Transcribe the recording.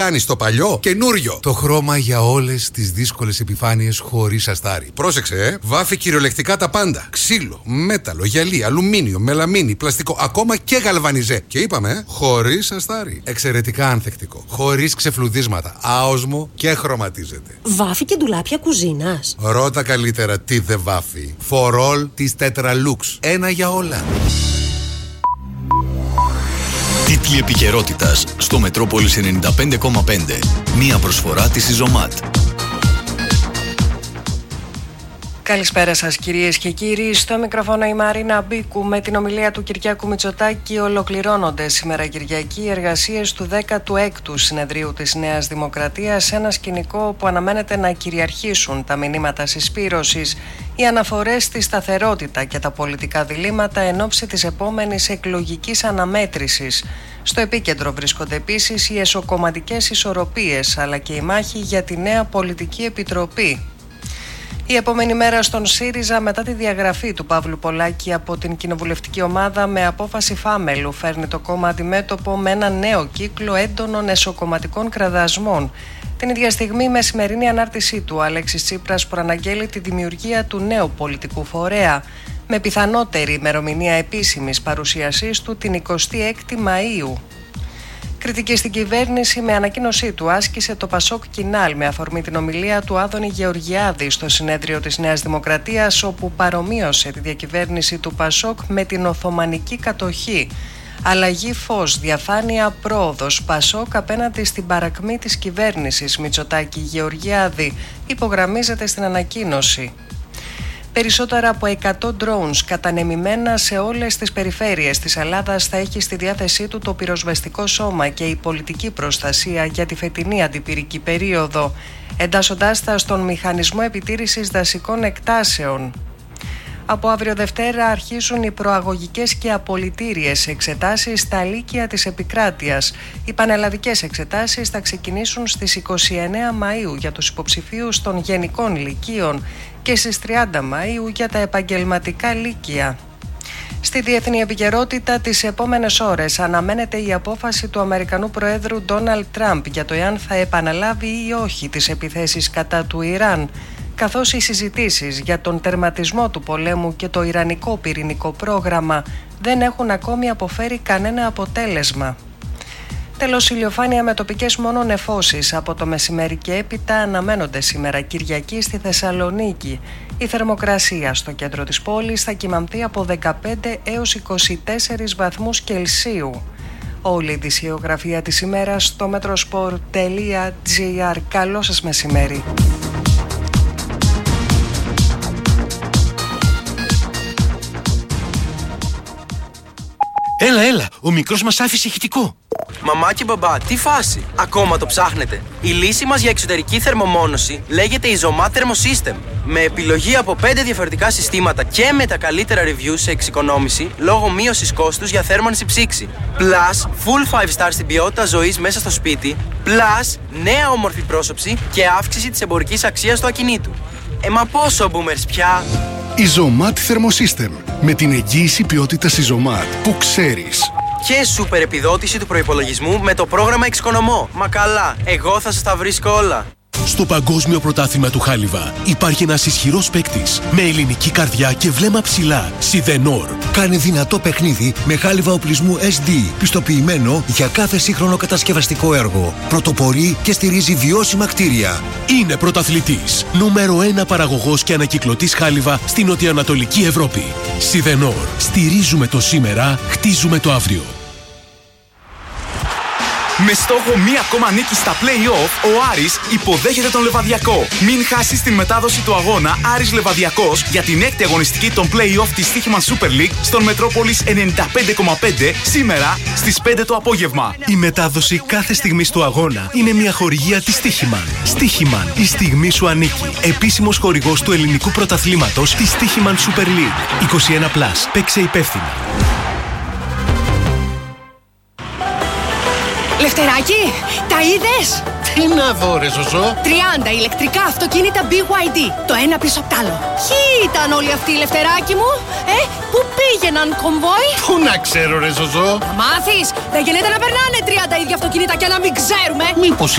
Κάνεις το παλιό καινούριο. Το χρώμα για όλες τις δύσκολες επιφάνειες χωρίς αστάρι. Πρόσεξε, βάφει κυριολεκτικά τα πάντα. Ξύλο, μέταλλο, γυαλί, αλουμίνιο, μελαμίνι, πλαστικό, ακόμα και γαλβανιζέ. Και είπαμε, χωρίς αστάρι. Εξαιρετικά ανθεκτικό. Χωρίς ξεφλουδίσματα. Άοσμο και χρωματίζεται. Βάφει και ντουλάπια κουζίνας. Ρώτα καλύτερα τι δεν βάφει. For all της Tetralux. Ένα για όλα. Τίτλοι επικαιρότητας στο Μετρόπολης 95,5. Μία προσφορά της Ιζωμάτ. Καλησπέρα σας κυρίες και κύριοι. Στο μικρόφωνο η Μαρίνα Μπίκου. Με την ομιλία του Κυριάκου Μητσοτάκη ολοκληρώνονται σήμερα Κυριακή οι εργασίες του 16ου συνεδρίου της Νέας Δημοκρατίας σε ένα σκηνικό που αναμένεται να κυριαρχήσουν τα μηνύματα συσπήρωσης, οι αναφορές στη σταθερότητα και τα πολιτικά διλήμματα εν ώψη της επόμενης εκλογικής αναμέτρησης. Στο επίκεντρο βρίσκονται επίσης οι εσωκομματικές ισορροπίες αλλά και η μάχη για τη νέα πολιτική επιτροπή. Η επόμενη μέρα στον ΣΥΡΙΖΑ μετά τη διαγραφή του Παύλου Πολάκη από την κοινοβουλευτική ομάδα με απόφαση φάμελου φέρνει το κόμμα αντιμέτωπο με ένα νέο κύκλο έντονων εσωκομματικών κραδασμών. Την ίδια στιγμή, με σημερινή ανάρτησή του, ο Αλέξης Τσίπρας προαναγγέλει τη δημιουργία του νέου πολιτικού φορέα, με πιθανότερη ημερομηνία επίσημης παρουσίασής του την 26η Μαΐου. Κριτική στην κυβέρνηση με ανακοίνωσή του άσκησε το Πασόκ Κινάλ με αφορμή την ομιλία του Άδωνη Γεωργιάδη στο συνέδριο της Νέας Δημοκρατίας, όπου παρομοίωσε τη διακυβέρνηση του Πασόκ με την Οθωμανική κατοχή. Αλλαγή φως, διαφάνεια, πρόοδος, Πασόκ απέναντι στην παρακμή της κυβέρνησης Μητσοτάκη Γεωργιάδη, υπογραμμίζεται στην ανακοίνωση. Περισσότερα από 100 drones κατανεμημένα σε όλες τις περιφέρειες της Ελλάδας θα έχει στη διάθεσή του το πυροσβεστικό σώμα και η πολιτική προστασία για τη φετινή αντιπυρική περίοδο, εντάσσοντάς τα στον μηχανισμό επιτήρησης δασικών εκτάσεων. Από αύριο Δευτέρα αρχίζουν οι προαγωγικές και απολυτήριες εξετάσεις στα λύκεια της επικράτειας. Οι πανελλαδικές εξετάσεις θα ξεκινήσουν στις 29 Μαΐου για τους υποψηφίους των γενικών λυκείων και στις 30 Μαΐου για τα επαγγελματικά λύκεια. Στη διεθνή επικαιρότητα, τις επόμενες ώρες αναμένεται η απόφαση του Αμερικανού Προέδρου Ντόναλντ Τραμπ για το εάν θα επαναλάβει ή όχι τις επιθέσεις κατά του Ιράν, καθώς οι συζητήσεις για τον τερματισμό του πολέμου και το ιρανικό πυρηνικό πρόγραμμα δεν έχουν ακόμη αποφέρει κανένα αποτέλεσμα. Τέλος, ηλιοφάνεια με τοπικές μόνο νεφώσεις από το μεσημέρι και έπειτα αναμένονται σήμερα Κυριακή στη Θεσσαλονίκη. Η θερμοκρασία στο κέντρο της πόλης θα κυμανθεί από 15 έως 24 βαθμούς Κελσίου. Όλη η ειδησιογραφία της ημέρας στο metrosport.gr. Καλό σας μεσημέρι. Έλα, ο μικρός μας άφησε ηχητικό. Μαμά και μπαμπά, τι φάση, ακόμα το ψάχνετε? Η λύση μας για εξωτερική θερμομόνωση λέγεται Izomat Thermosystem. Με επιλογή από 5 διαφορετικά συστήματα και με τα καλύτερα reviews σε εξοικονόμηση λόγω μείωσης κόστους για θέρμανση ψήξη. Plus, full 5 star στην ποιότητα ζωής μέσα στο σπίτι. Plus, νέα όμορφη πρόσωψη και αύξηση της εμπορικής αξίας του ακινήτου. Μα πόσο boomers πια? Izomat Thermosystem. Με την εγγύηση ποιότητας Izomat που ξέρεις. Και σούπερ επιδότηση του προϋπολογισμού με το πρόγραμμα Εξοικονομώ. Μα καλά, εγώ θα σας τα βρίσκω όλα. Στο Παγκόσμιο Πρωτάθλημα του Χάλιβα υπάρχει ένας ισχυρός παίκτης με ελληνική καρδιά και βλέμμα ψηλά. Σιδενόρ. Κάνει δυνατό παιχνίδι με χάλιβα οπλισμού SD, πιστοποιημένο για κάθε σύγχρονο κατασκευαστικό έργο. Πρωτοπορεί και στηρίζει βιώσιμα κτίρια. Είναι πρωταθλητής. Νούμερο 1 παραγωγός και ανακυκλωτής χάλιβα στην νοτιοανατολική Ευρώπη. Σιδενόρ. Στηρίζουμε το σήμερα, χτίζουμε το αύριο. Με στόχο μία ακόμα νίκη στα play-off, ο Άρης υποδέχεται τον Λεβαδιακό. Μην χάσεις την μετάδοση του αγώνα Άρης Λεβαδιακός για την 6η αγωνιστική των play-off της Στίχημαν Super League στον Μετρόπολης 95,5 σήμερα στις 5 το απόγευμα. Η μετάδοση κάθε στιγμής του αγώνα είναι μια χορηγία της Στίχημαν. Στίχημαν, η στιγμή σου ανήκει. Επίσημος χορηγός του ελληνικού πρωταθλήματος της Στίχημαν Super League. 21+. Παίξε υπεύθυνα. Λευτεράκι, τα είδες? Τι να δω, ρε Ζωζό? 30 ηλεκτρικά αυτοκίνητα BYD. Το ένα πίσω απ' τ' άλλο. Ποιοι ήταν όλοι αυτοί, Λευτεράκι μου? Πού πήγαιναν, κομβόι? Πού να ξέρω, ρε Ζωζό? Θα μάθεις. Δεν γίνεται να περνάνε 30 ίδια αυτοκίνητα και να μην ξέρουμε. Μήπως